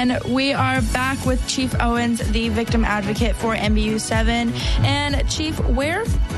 And we are back with Chief Owens, the victim advocate for MBU 7. And Chief, why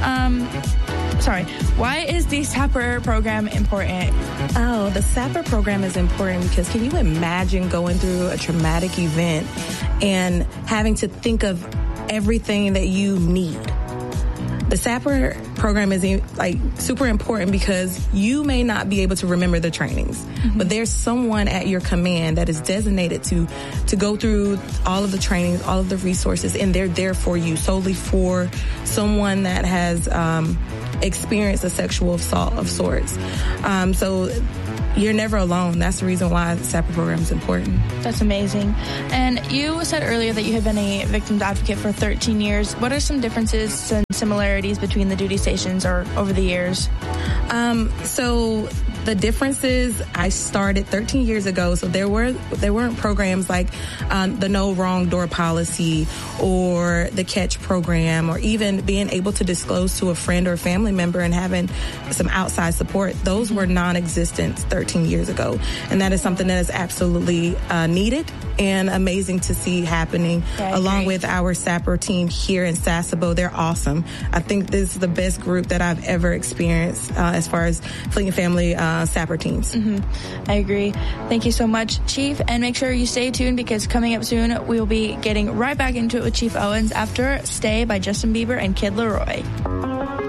is the SAPR program important? Oh, the SAPR program is important because can you imagine going through a traumatic event and having to think of everything that you need? The SAPR program is super important because you may not be able to remember the trainings, but there's someone at your command that is designated to go through all of the trainings, all of the resources, and they're there for you solely for someone that has experienced a sexual assault of sorts. So you're never alone. That's the reason why the SAPR program is important. That's amazing. And you said earlier that you have been a victims advocate for 13 years. What are some differences and similarities between the duty stations or over the years? So the differences, I started 13 years ago, so there weren't programs like the No Wrong Door policy or the Catch program, or even being able to disclose to a friend or a family member and having some outside support. Those were non-existent 13 years ago, and that is something that is absolutely needed and amazing to see happening along with our SAPR team here in Sasebo. They're awesome. I think this is the best group that I've ever experienced as far as Fleeting Family SAPR teams. I agree. Thank you so much, Chief. And make sure you stay tuned because coming up soon, we will be getting right back into it with Chief Owens after Stay by Justin Bieber and Kid Laroi.